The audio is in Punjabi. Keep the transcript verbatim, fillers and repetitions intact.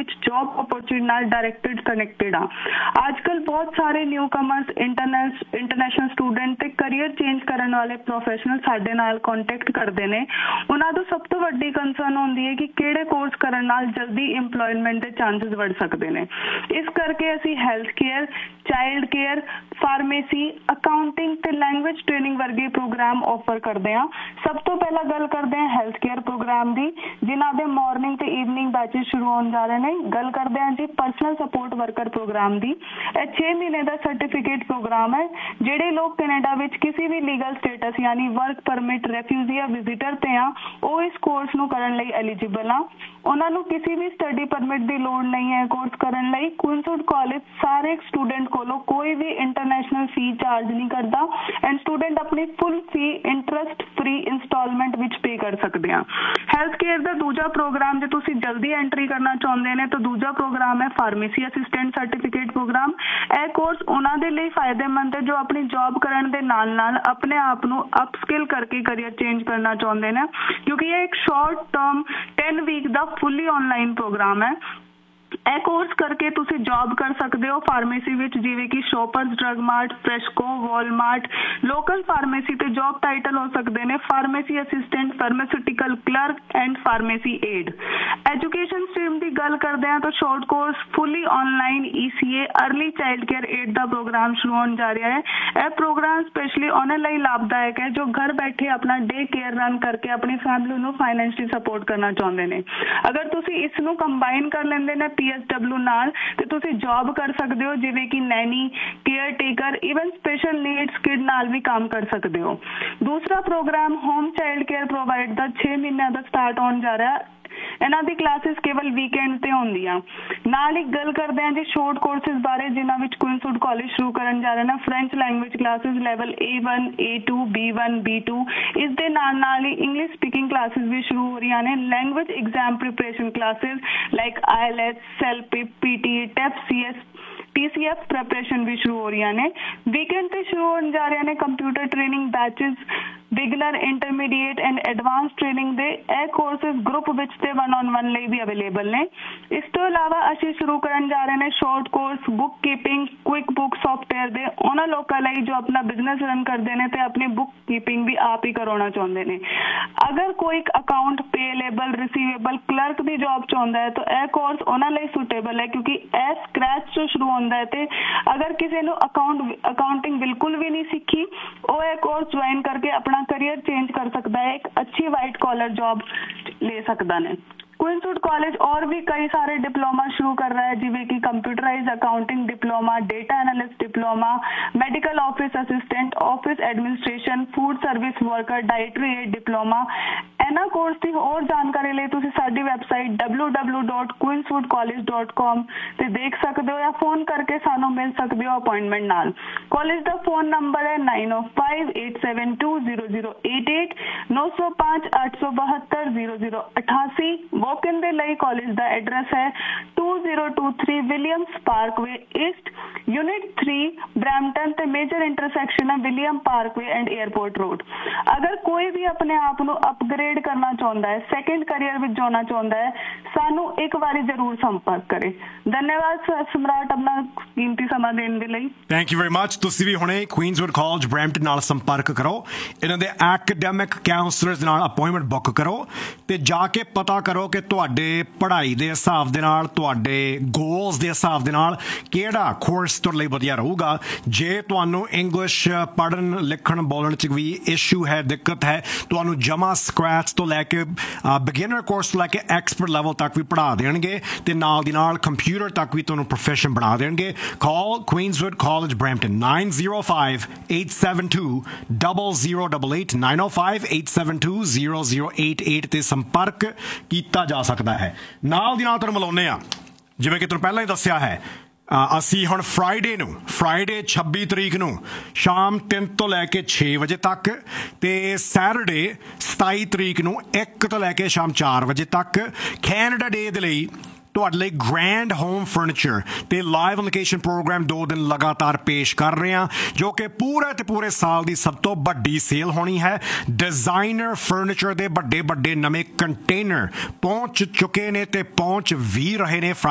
ਵਿੱਚ ਜੌਬ ਓਪਰਚੁਨਿਟੀ ਨਾਲ ਡਾਇਰੈਕਟਡ ਕਨੈਕਟਡ ਆ। ਅੱਜ ਕੱਲ ਬਹੁਤ ਸਾਰੇ ਨਿਊ ਕਮਰਸ ਇੰਟਰਨੈਸ਼ ਇੰਟਰਨੈਸ਼ਨਲ ਸਟੂਡੈਂਟ ਤੇ ਕਰੀਅਰ ਚੇਂਜ ਕਰਨ ਵਾਲੇ ਪ੍ਰੋਫੈਸ਼ਨਲ ਸਾਡੇ ਨਾਲ ਕੰਟੈਕਟ ਕਰਦੇ ਨੇ। ਉਹਨਾਂ ਤੋਂ ਸਭ ਤੋਂ ਵੱਡੀ ਕੰਸਰਨ ਹੁੰਦੀ ਹੈ ਕਿ ਕਿਹੜੇ ਕੋਰਸ ਕਰਨ ਨਾਲ ਜਲਦੀ ਇੰਪਲੋਇਮੈਂਟ ਦੇ ਚਾਂਸਸ ਵੱਧ ਸਕਦੇ ਨੇ। ਇਸ ਕਰਕੇ ਅਸੀਂ health care, child care, pharmacy, accounting ਤੇ ਲੈਂਗੁਏਜ ਟ੍ਰੇਨਿੰਗ ਵਰਗੇ ਪ੍ਰੋਗਰਾਮ ਆਫਰ ਕਰਦੇ ਹਾਂ। ਸਭ ਤੋਂ ਪਹਿਲਾਂ ਗੱਲ ਕਰਦੇ ਹਾਂ ਹੈਲਥ ਕੇਅਰ ਪ੍ਰੋਗਰਾਮ ਦੀ, ਜਿਨ੍ਹਾਂ ਦੇ ਮਾਰਨਿੰਗ ਤੇ ਈਵਨਿੰਗ ਬੈਚਿਸ ਸ਼ੁਰੂ ਹੋਣ ਜਾ ਰਹੇ ਨੇ। ਗੱਲ ਕਰਦੇ ਹਾਂ ਜੀ ਪਰਸਨਲ ਸਪੋਰਟ ਵਰਕਰ ਪ੍ਰੋਗਰਾਮ ਦੀ। ਇਹ ਛੇ ਮਹੀਨੇ ਦਾ ਸਰਟੀਫਿਕੇਟ ਪ੍ਰੋਗਰਾਮ ਹੈ। ਜਿਹੜੇ ਲੋਕ ਕੈਨੇਡਾ ਵਿੱਚ ਕਿਸੇ ਵੀ ਲੀਗਲ ਸਟੇਟਸ ਯਾਨੀ ਵਰਕ ਪਰਮਿਟ, ਰੈਫਿਊਜੀ ਜਾਂ ਵਿਜ਼ਿਟਰ ਤੇ ਆ, ਉਹ ਇਸ ਕੋਰਸ ਨੂੰ ਕਰਨ ਲਈ ਐਲੀਜੀਬਲ ਆ। ਉਹਨਾਂ ਨੂੰ ਕਿਸੇ ਵੀ ਸਟੱਡੀ ਪਰਮਿਟ ਦੀ ਲੋੜ ਨਹੀਂ ਹੈ ਕੋਰਸ ਕਰਨ ਲਈ। ਕੁਇਨਸਵੁਡ ਕਾਲਜ ਸਾਰੇ ਸਟੂਡੈਂਟ ਕੋਲੋਂ ਕੋਈ ਵੀ ਇੰਟਰਨੈਸ਼ਨਲ ਫੀ ਚਾਰਜ ਨਹੀਂ ਕਰਦਾ ਐਂਡ ਸਟੂਡੈਂਟ ਆਪਣੀ ਫੁੱਲ ਫੀ ਇੰਟਰਸਟ ਫ੍ਰੀ ਇੰਸਟਾਲਮੈਂਟ ਵਿੱਚ ਪੇ ਕਰ ਸਕਦੇ ਆ। ਹੈਲਥ ਕੇਅਰ ਦਾ ਦੂਜਾ ਪ੍ਰੋਗਰਾਮ ਜੇ ਤੁਸੀਂ ਜਲਦੀ ਐਂਟਰੀ ਕਰਨਾ ਚਾਹੁੰਦੇ ਨੇ ਤਾਂ ਦੂਜਾ ਪ੍ਰੋਗਰਾਮ ਹੈ ਫਾਰਮੇਸੀ ਅਸਿਸਟੈਂਟ ਸਰਟੀਫਿਕੇਟ ਪ੍ਰੋਗਰਾਮ। ਇਹ ਕੋਰਸ ਉਹਨਾਂ ਦੇ ਲਈ ਫਾਇਦੇਮੰਦ ਹੈ ਜੋ ਆਪਣੀ ਜੌਬ ਕਰਨ ਦੇ ਨਾਲ ਨਾਲ ਆਪਣੇ ਆਪ ਨੂੰ ਅਪਸਕਿਲ ਕਰਕੇ ਕਰੀਅਰ ਚੇਂਜ ਕਰਨਾ ਚਾਹੁੰਦੇ ਨੇ, ਕਿਉਂਕਿ ਇਹ ਇੱਕ ਸ਼ਾਰਟ ਟਰਮ ਦਸ ਵੀਕ ਦਾ ਫੁੱਲੀ ਆਨਲਾਈਨ ਪ੍ਰੋਗਰਾਮ ਹੈ। ਇਹ ਕੋਰਸ ਕਰਕੇ ਤੁਸੀਂ ਜੌਬ ਕਰ ਸਕਦੇ ਹੋ ਫਾਰਮੇਸੀ ਵਿੱਚ, ਜਿਵੇਂ ਕਿ ਸ਼ੋਪਰਸ drug mart, ਫਰੈਸ਼ਕੋ, Walmart. Local pharmacy ਤੇ ਜੌਬ ਟਾਈਟਲ ਹੋ ਸਕਦੇ ਨੇ pharmacy assistant, pharmaceutical clerk and pharmacy aid. Education stream ਦੀ ਗੱਲ ਕਰਦੇ ਹਾਂ ਤਾਂ ਸ਼ਾਰਟ ਕੋਰਸ ਫੁੱਲੀ ਆਨਲਾਈਨ ਈ ਸੀ ਏ ਅਰਲੀ ਚਾਈਲਡ ਕੇਅਰ ਏਡ ਦਾ ਪ੍ਰੋਗਰਾਮ ਸ਼ੁਰੂ ਹੋਣ ਜਾ ਰਿਹਾ ਹੈ। ਇਹ ਪ੍ਰੋਗਰਾਮ ਸਪੈਸ਼ਲੀ ਉਹਨਾਂ ਲਈ ਲਾਭਦਾਇਕ ਹੈ ਜੋ ਘਰ ਬੈਠੇ ਆਪਣਾ ਡੇ ਕੇਅਰ ਰਨ ਕਰਕੇ ਆਪਣੀ ਫੈਮਿਲੀ ਨੂੰ ਫਾਈਨੈਂਸ਼ਲੀ ਸਪੋਰਟ ਕਰਨਾ ਚਾਹੁੰਦੇ ਨੇ। ਅਗਰ ਤੁਸੀਂ ਇਸ ਨੂੰ ਕੰਬਾਈਨ ਕਰ ਲੈਂਦੇ ਨੇ ਪੀ ਐਸ ਡਬਲਿਊ ਨਾਲ ਤੇ ਤੁਸੀਂ ਜੌਬ ਕਰ ਸਕਦੇ ਹੋ, ਜਿਵੇਂ ਕਿ Naini, care taker, even special needs kid ਨਾਲ ਵੀ ਕੰਮ ਕਰ ਸਕਦੇ ਹੋ। ਦੂਸਰਾ programme home child care provide ਦਾ ਛੇ ਮਹੀਨਿਆਂ ਦਾ ਸਟਾਰਟ ਹੋਣ ਜਾ ਰਿਹਾ। ਇਹਨਾਂ ਦੀ ਕਲਾਸਿਸ ਕੇਵਲ ਵੀਕਐਂਡ ਤੇ ਹੁੰਦੀਆਂ। ਨਾਲ ਇੱਕ ਗੱਲ ਕਰਦੇ ਹਾਂ ਜੀ ਸ਼ਾਰਟ ਕੋਰਸਿਸ ਬਾਰੇ, ਜਿਨ੍ਹਾਂ ਵਿੱਚ ਕੁਇਨਸਵੁਡ ਕਾਲਜ ਸ਼ੁਰੂ ਕਰਨ ਜਾ ਰਹੇ ਨੇ। French language classes level A one, A to, B one, B two. ਇਸ ਦੇ ਨਾਲ ਨਾਲ ਹੀ ਇੰਗਲਿਸ਼ ਸਪੀਕਿੰਗ ਕਲਾਸਿਸ ਵੀ ਸ਼ੁਰੂ ਹੋ ਰਹੀਆਂ ਨੇ। Language exam preparation classes like I L S, ਸੈਲਪੀ, P T, tap, C S, T C F preparation ਵੀ ਸ਼ੁਰੂ ਹੋ ਰਹੀਆਂ ਨੇ। ਵੀਕਐਂਡ ਤੇ ਸ਼ੁਰੂ ਹੋਣ ਜਾ ਰਹੀਆਂ ਨੇ computer training batches, beginner, intermediate and advance training ਦੇ। ਇਹ ਕੋਰਸਿਸ ਗਰੁੱਪ ਵਿੱਚ ਤੇ ਵਨ ਔਨ ਵਨ ਲਈ ਵੀ ਅਵੇਲੇਬਲ ਨੇ। ਇਸ ਤੋਂ ਇਲਾਵਾ ਅਸੀਂ ਸ਼ੁਰੂ ਕਰਨ ਜਾ ਰਹੇ ਨੇ short course book keeping, quick book software ਦੇ ਉਹਨਾਂ ਲੋਕਾਂ ਲਈ ਜੋ ਆਪਣਾ ਬਿਜ਼ਨਸ ਰਨ ਕਰਦੇ ਨੇ ਤੇ ਆਪਣੀ ਬੁੱਕ ਕੀਪਿੰਗ ਵੀ ਆਪ ਹੀ ਕਰਾਉਣਾ ਚਾਹੁੰਦੇ ਨੇ। ਅਗਰ ਕੋਈ ਅਕਾਊਂਟ, ਪੇਲੇਬਲ, ਰਿਸੀਵੇਬਲ, ਕਲਰਕ ਦੀ ਜੌਬ ਚਾਹੁੰਦਾ ਹੈ ਤਾਂ ਇਹ ਕੋਰਸ ਉਹਨਾਂ ਲਈ ਸੁਟੇਬਲ ਹੈ, ਕਿਉਂਕਿ ਇਹ ਸਕ੍ਰੈਚ ਤੋਂ ਸ਼ੁਰੂ ਹੁੰਦਾ ਹੈ ਤੇ ਅਗਰ ਕਿਸੇ ਨੂੰ ਅਕਾਊਂਟ ਅਕਾਊਂਟਿੰਗ ਬਿਲਕੁਲ ਵੀ ਨਹੀਂ ਸਿੱਖੀ, ਉਹ ਇਹ ਕੋਰਸ ਜੁਆਇਨ ਕਰਕੇ ਆਪਣਾ ਕਰੀਅਰ ਚੇਂਜ ਕਰ ਸਕਦਾ ਹੈ, ਇੱਕ ਅੱਛੀ ਵਾਈਟ ਕਾਲਰ ਜੌਬ ਲੈ ਸਕਦਾ ਨੇ। ਕੁਇਨਸਵੁਡ ਕਾਲਜ और भी कई सारे डिप्लोमा शुरू कर रहा है, जिਵੇਂ कि computerise accounting diploma, data analyst diploma, medical office assistant, office administration, food service worker, dietary add diploma. ਇਹਨਾਂ ਕੋਰਸ ਦੀ ਹੋਰ ਜਾਣਕਾਰੀ ਲਈ ਤੁਸੀਂ ਸਾਡੀ website W W W dot ਕੁਇਨਸਵੁਡ college dot com ਤੇ ਦੇਖ ਸਕਦੇ ਹੋ ਜਾਂ ਫੋਨ ਕਰਕੇ ਸਾਨੂੰ ਮਿਲ ਸਕਦੇ ਹੋ ਅਪਾਇੰਟਮੈਂਟ ਨਾਲ। ਕਾਲਜ ਦਾ ਫੋਨ ਨੰਬਰ ਹੈ ਨਾइन ओ five eight seven to zero zero eight eight, नौ सौ पाँच आठ सौ बहत्तर जीरो जीरो अठासी। वॉक-इन ਦੇ ਲਈ ਕਾਲਜ ਦਾ ਐਡਰੈਸ ਹੈ to zero to three Williams Parkway East, unit three, Brampton ਤੇ ਮੇਜਰ ਇੰਟਰਸੈਕਸ਼ਨ ਹੈ William Parkway and airport road. ਅਗਰ ਕੋਈ ਵੀ ਆਪਣੇ ਆਪ ਨੂੰ ਅਪਗ੍ਰੇਡ ਕਰਨਾ ਚਾਹੁੰਦਾ ਹੈ, ਸੈਕੰਡ ਕਰੀਅਰ ਵਿੱਚ ਜਾਣਾ ਚਾਹੁੰਦਾ ਹੈ, ਸਾਨੂੰ ਇੱਕ ਵਾਰੀ ਜ਼ਰੂਰ ਸੰਪਰਕ ਕਰੇ। ਧੰਨਵਾਦ ਸਮਰਾਟ ਆਪਣਾ ਕੀਮਤੀ ਸਮਾਂ ਦੇਣ ਦੇ ਲਈ। Thank you very much. ਤੁਸੀਂ ਵੀ ਹੁਣੇ ਕੁਈਨਸਵੁਡ ਕਾਲਜ ਬਰੈਂਪਟਨ ਨਾਲ ਸੰਪਰਕ ਕਰੋ, ਇਹਨਾਂ ਦੇ ਐਕੈਡੈਮਿਕ ਕਾਉਂਸਲਰਸ ਨਾਲ ਅਪਾਇੰਟਮੈਂਟ ਬੁੱਕ ਕਰੋ ਤੇ ਜਾ ਕੇ ਪਤਾ ਕਰੋ ਕਿ ਤੁਹਾਡੇ ਪੜ੍ਹਾਈ ਦੇ ਹਿਸਾਬ ਦੇ ਨਾਲ, ਤੁਹਾਡੇ ਗੋਲਸ ਦੇ ਹਿਸਾਬ ਦੇ ਨਾਲ ਕਿਹੜਾ ਕੋਰਸ ਤੁਹਾਡੇ ਲਈ ਵਧੀਆ ਰਹੂਗਾ। ਜੇ ਤੁਹਾਨੂੰ ਇੰਗਲਿਸ਼ ਪੜ੍ਹਨ, ਲਿਖਣ, ਬੋਲਣ 'ਚ ਵੀ ਇਸ਼ੂ ਹੈ, ਦਿੱਕਤ ਹੈ, ਤੁਹਾਨੂੰ ਜਮਾ ਸਕ੍ਰੈਚ ਤੋਂ ਲੈ ਕੇ ਬਿਗਿਨਰ ਕੋਰਸ ਤੋਂ ਲੈ ਕੇ ਐਕਸਪਰਟ ਲੈਵਲ ਤੱਕ ਵੀ ਪੜ੍ਹਾ ਦੇਣਗੇ ਤੇ ਨਾਲ ਦੀ ਨਾਲ ਕੰਪਿਊਟਰ ਤੱਕ ਵੀ ਤੁਹਾਨੂੰ ਪ੍ਰੋਫੈਸ਼ਨ ਬਣਾ ਦੇਣਗੇ। ਕਾਲ ਕੁਈਨਸਵੁਡ college Brampton nine zero five eight seven to double zero double eight, nine O five eight seven to zero zero eight eight ਤੇ ਸੰਪਰਕ ਕੀਤਾ ਜਾ ਸਕਦਾ ਹੈ। ਨਾਲ ਦੀ ਨਾਲ ਤੁਹਾਨੂੰ ਮਿਲਾਉਂਦੇ ਆ, ਜਿਵੇਂ ਕਿ ਤੁਹਾਨੂੰ ਪਹਿਲਾਂ ਹੀ ਦੱਸਿਆ ਹੈ, ਅਸੀਂ ਹੁਣ ਫਰਾਈਡੇ ਨੂੰ ਫਰਾਈਡੇ ਛੱਬੀ ਤਰੀਕ ਨੂੰ ਸ਼ਾਮ ਤਿੰਨ ਤੋਂ ਲੈ ਕੇ ਛੇ ਵਜੇ ਤੱਕ ਤੇ ਸੈਟਰਡੇ ਸਤਾਈ ਤਰੀਕ ਨੂੰ ਇੱਕ ਤੋਂ ਲੈ ਕੇ ਸ਼ਾਮ ਚਾਰ ਵਜੇ ਤੱਕ ਕੈਨੇਡਾ ਡੇ ਦੇ ਲਈ ਤੁਹਾਡੇ ਲਈ ਗ੍ਰੈਂਡ ਹੋਮ ਫਰਨੀਚਰ ਤੇ ਲਾਈਵ ਲੋਕੇਸ਼ਨ ਪ੍ਰੋਗਰਾਮ ਦੋ ਦਿਨ ਲਗਾਤਾਰ ਪੇਸ਼ ਕਰ ਰਹੇ ਹਾਂ, ਜੋ ਕਿ ਪੂਰੇ ਤੇ ਪੂਰੇ ਸਾਲ ਦੀ ਸਭ ਤੋਂ ਵੱਡੀ ਸੇਲ ਹੋਣੀ ਹੈ। ਡਿਜ਼ਾਈਨਰ ਫਰਨੀਚਰ ਦੇ ਵੱਡੇ ਵੱਡੇ ਨਵੇਂ ਕੰਟੇਨਰ ਪਹੁੰਚ ਚੁੱਕੇ ਨੇ ਤੇ ਪਹੁੰਚ ਵੀ ਰਹੇ ਨੇ।